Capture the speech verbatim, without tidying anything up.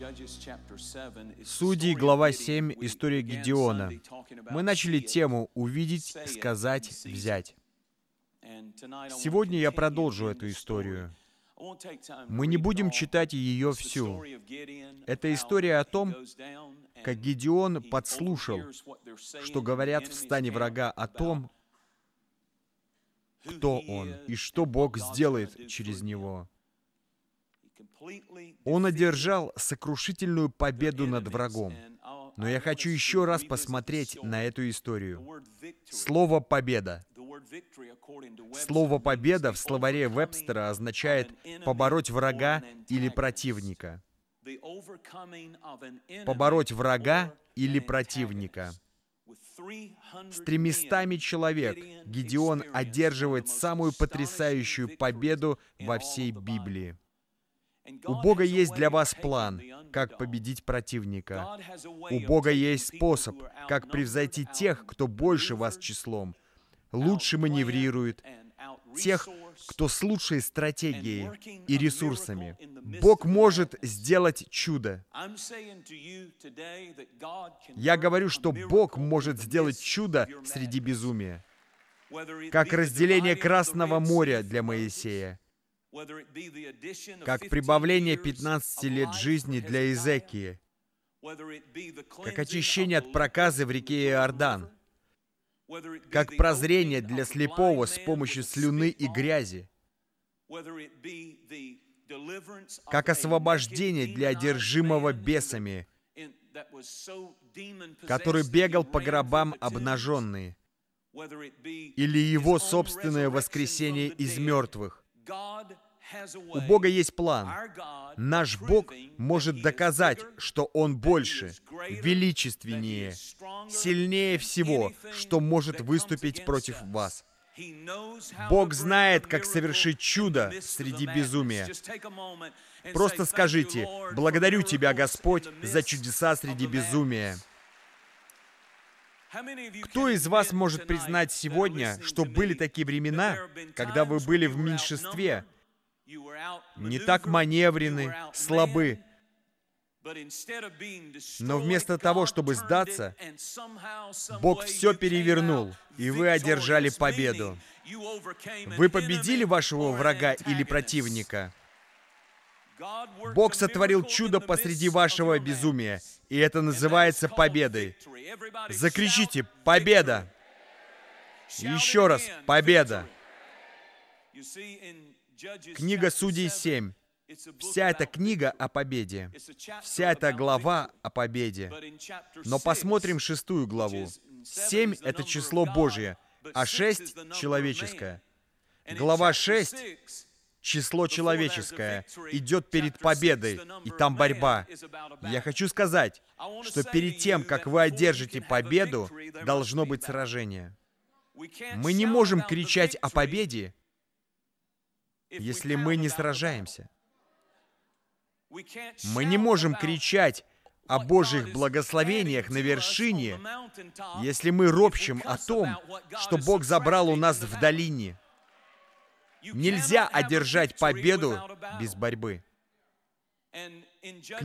Судьи, глава семь, история Гидеона. Мы начали тему «Увидеть, сказать, взять». Сегодня я продолжу эту историю. Мы не будем читать ее всю. Это история о том, как Гидеон подслушал, что говорят в стане врага о том, кто он и что Бог сделает через него. Он одержал сокрушительную победу над врагом. Но я хочу еще раз посмотреть на эту историю. Слово «победа». Слово «победа» в словаре Вебстера означает «побороть врага» или «противника». Побороть врага или противника. С тремястами человек Гидеон одерживает самую потрясающую победу во всей Библии. У Бога есть для вас план, как победить противника. У Бога есть способ, как превзойти тех, кто больше вас числом, лучше маневрирует, тех, кто с лучшей стратегией и ресурсами. Бог может сделать чудо. Я говорю, что Бог может сделать чудо среди безумия, как разделение Красного моря для Моисея, как прибавление пятнадцати лет жизни для Иезекии, как очищение от проказы в реке Иордан, как прозрение для слепого с помощью слюны и грязи, как освобождение для одержимого бесами, который бегал по гробам обнаженный, или его собственное воскресение из мертвых. У Бога есть план. Наш Бог может доказать, что Он больше, величественнее, сильнее всего, что может выступить против вас. Бог знает, как совершить чудо среди безумия. Просто скажите: «Благодарю Тебя, Господь, за чудеса среди безумия». Кто из вас может признать сегодня, что были такие времена, когда вы были в меньшинстве, не так маневрены, слабы, но вместо того, чтобы сдаться, Бог все перевернул, и вы одержали победу? Вы победили вашего врага или противника? Бог сотворил чудо посреди вашего безумия, и это называется победой. Закричите: «Победа!» Еще раз: «Победа!» Книга Судей семь. Вся эта книга о победе. Вся эта глава о победе. Но посмотрим шестую главу. Семь — это число Божье, а шесть — человеческое. Глава шесть — число человеческое, идет перед победой, и там борьба. Я хочу сказать, что перед тем, как вы одержите победу, должно быть сражение. Мы не можем кричать о победе, если мы не сражаемся. Мы не можем кричать о Божьих благословениях на вершине, если мы ропщем о том, что Бог забрал у нас в долине. Нельзя одержать победу без борьбы.